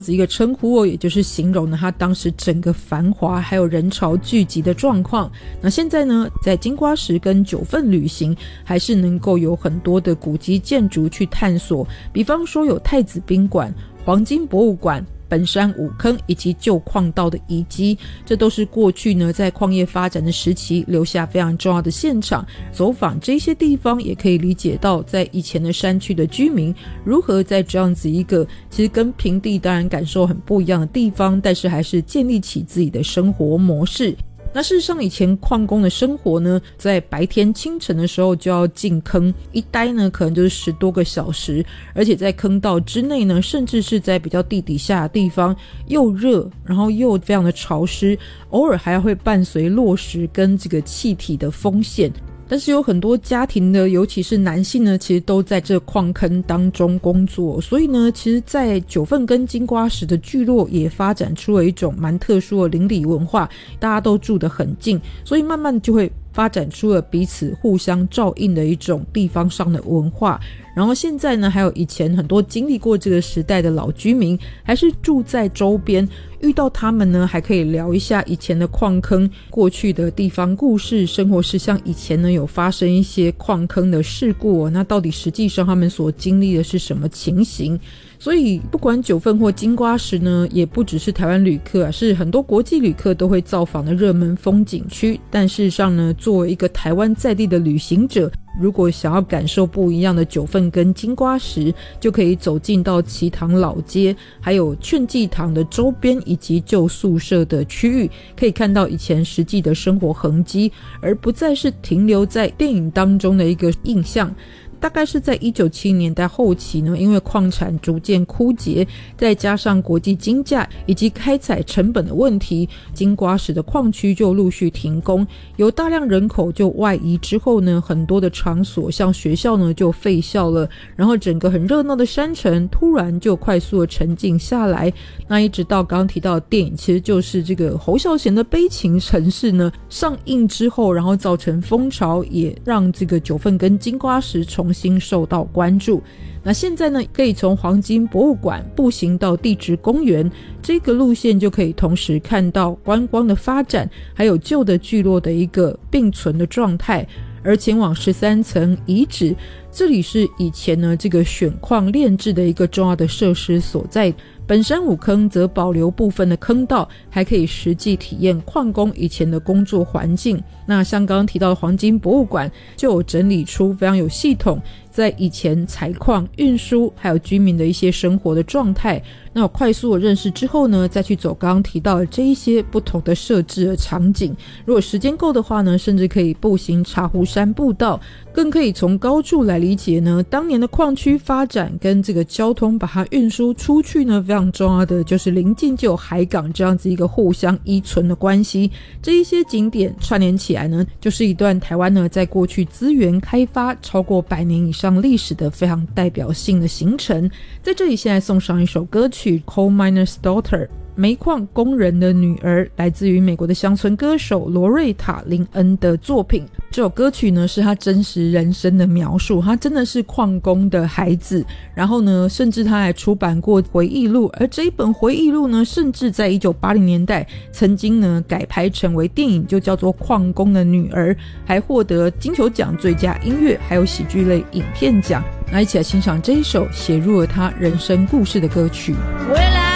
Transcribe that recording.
一个称呼也就是形容呢它当时整个繁华还有人潮聚集的状况。那现在呢，在金瓜石跟九份旅行还是能够有很多的古迹建筑去探索，比方说有太子宾馆、黄金博物馆、本山五坑以及旧矿道的遗迹，这都是过去呢在矿业发展的时期留下非常重要的现场。走访这些地方也可以理解到在以前的山区的居民如何在这样子一个其实跟平地当然感受很不一样的地方，但是还是建立起自己的生活模式。那事实上以前矿工的生活呢，在白天清晨的时候就要进坑，一待呢可能就是10多个小时，而且在坑道之内呢，甚至是在比较地底下的地方，又热然后又非常的潮湿，偶尔还会伴随落石跟这个气体的风险。但是有很多家庭呢，尤其是男性呢，其实都在这矿坑当中工作，所以呢，其实在九份跟金瓜石的聚落也发展出了一种蛮特殊的邻里文化，大家都住得很近，所以慢慢就会发展出了彼此互相照应的一种地方上的文化。然后现在呢，还有以前很多经历过这个时代的老居民还是住在周边，遇到他们呢还可以聊一下以前的矿坑过去的地方故事，生活是像以前呢有发生一些矿坑的事故那到底实际上他们所经历的是什么情形。所以不管九份或金瓜石呢，也不只是台湾旅客是很多国际旅客都会造访的热门风景区。但事实上呢，作为一个台湾在地的旅行者，如果想要感受不一样的九份跟金瓜石，就可以走进到旗塘老街还有劝济堂的周边以及旧宿舍的区域，可以看到以前实际的生活痕迹，而不再是停留在电影当中的一个印象。大概是在1970年代后期呢，因为矿产逐渐枯竭，再加上国际金价以及开采成本的问题，金瓜石的矿区就陆续停工，有大量人口就外移之后呢，很多的场所像学校呢就废校了，然后整个很热闹的山城突然就快速的沉静下来。那一直到刚刚提到的电影，其实就是这个侯孝贤的悲情城市呢上映之后，然后造成风潮，也让这个九份跟金瓜石重新受到关注。那现在呢，可以从黄金博物馆步行到地质公园，这个路线就可以同时看到观光的发展，还有旧的聚落的一个并存的状态。而前往13层遗址，这里是以前呢这个选矿炼制的一个重要的设施所在。本山五坑则保留部分的坑道，还可以实际体验矿工以前的工作环境。那像刚刚提到的黄金博物馆，就有整理出非常有系统在以前采矿、运输还有居民的一些生活的状态。那我快速的认识之后呢，再去走刚刚提到的这一些不同的设置的场景。如果时间够的话呢，甚至可以步行茶壶山步道，更可以从高处来理解呢当年的矿区发展跟这个交通把它运输出去呢，非常重要的就是临近就有海港这样子一个互相依存的关系。这一些景点串联起来呢，就是一段台湾呢在过去资源开发超过100年以上历史的非常代表性的行程。在这里现在送上一首歌曲 Coal Miner's Daughter， 煤矿工人的女儿，来自于美国的乡村歌手罗瑞塔·林恩的作品。这首歌曲呢是他真实人生的描述，他真的是矿工的孩子，然后呢甚至他还出版过回忆录，而这一本回忆录呢甚至在1980年代曾经呢改拍成为电影，就叫做矿工的女儿，还获得金球奖最佳音乐还有喜剧类影片奖。那一起来欣赏这一首写入了他人生故事的歌曲。